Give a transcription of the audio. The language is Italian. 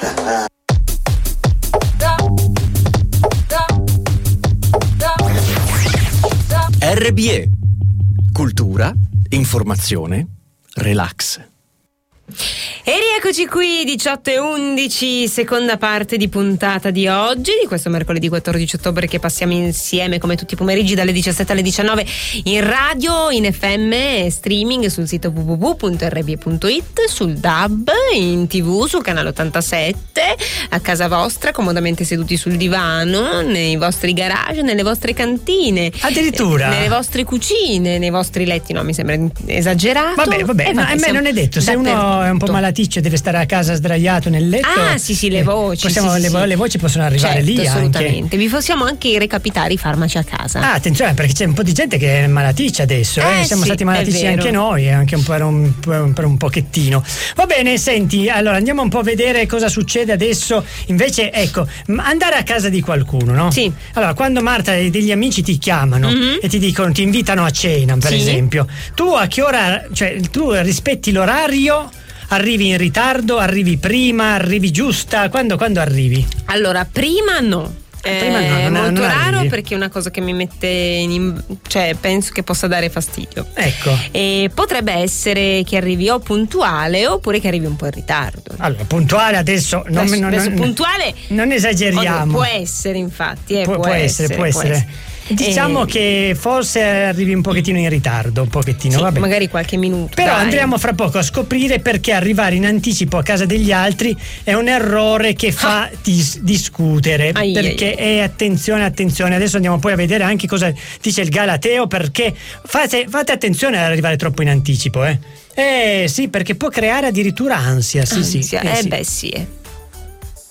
RBE. Cultura, informazione, relax. E rieccoci qui, 18:11, seconda parte di puntata di oggi, di questo mercoledì 14 ottobre, che passiamo insieme come tutti i pomeriggi dalle 17 alle 19 in radio, in FM e streaming sul sito www.rbe.it, sul DAB, in TV, sul canale 87, a casa vostra, comodamente seduti sul divano, nei vostri garage, nelle vostre cantine, addirittura nelle vostre cucine, nei vostri letti. No, mi sembra esagerato. Vabbè, a me non è detto, se uno è un po' malaticcio e deve stare a casa sdraiato nel letto. Ah, sì, le voci. Le voci possono arrivare, certo, lì assolutamente. anche. Vi possiamo anche recapitare i farmaci a casa. Ah, attenzione, perché c'è un po' di gente che è malaticcia adesso. Siamo stati malatici anche noi, anche per un pochettino. Va bene, senti, allora andiamo un po' a vedere cosa succede adesso. Invece, ecco, andare a casa di qualcuno, no? Sì. Allora, quando Marta e degli amici ti chiamano e ti dicono, ti invitano a cena, per esempio, tu a che ora, cioè tu rispetti l'orario? Arrivi in ritardo, arrivi prima, arrivi giusta? Quando arrivi? Allora, prima no. È molto raro, arrivi, perché è una cosa che mi mette cioè penso che possa dare fastidio. Ecco. E potrebbe essere che arrivi o puntuale oppure che arrivi un po' in ritardo. Allora, puntuale adesso puntuale non esageriamo. Può essere, infatti, può essere. Diciamo che forse arrivi un pochettino in ritardo, vabbè. Magari qualche minuto. Però dai. andremo fra poco a scoprire perché arrivare in anticipo a casa degli altri è un errore che fa discutere. Perché attenzione, adesso andiamo poi a vedere anche cosa dice il Galateo, perché fate attenzione ad arrivare troppo in anticipo, sì, perché può creare addirittura ansia. Sì. Beh, sì.